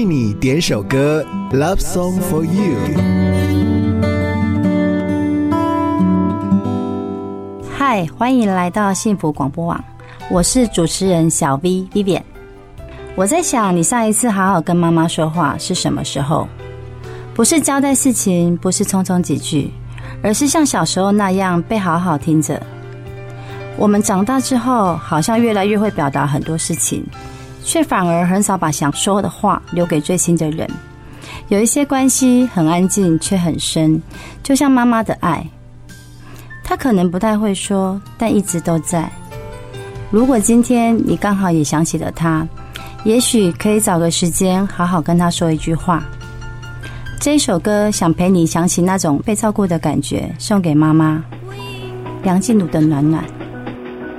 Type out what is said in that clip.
你点首歌 Love Song for You。 嗨，欢迎来到幸福广播网，我是主持人小 V Vivian。 我在想，你上一次好好跟妈妈说话是什么时候？不是交代事情，不是匆匆几句，而是像小时候那样被好好听着。我们长大之后，好像越来越会表达很多事情，却反而很少把想说的话留给最亲的人。有一些关系很安静却很深，就像妈妈的爱，她可能不太会说，但一直都在。如果今天你刚好也想起了她，也许可以找个时间好好跟她说一句话。这一首歌想陪你想起那种被照顾的感觉，送给妈妈。梁静茹的暖暖。